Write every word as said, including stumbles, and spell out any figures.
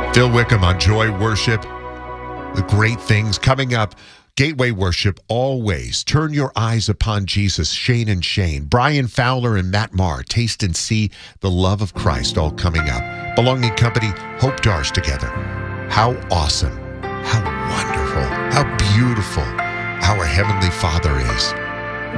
Phil Wickham on Joy Worship. The great things coming up. Gateway Worship always. Turn your eyes upon Jesus. Shane and Shane. Brian Fowler and Matt Maher. Taste and see the love of Christ all coming up. Belonging Company, Hope Dars together. How awesome. How wonderful. How beautiful our Heavenly Father is.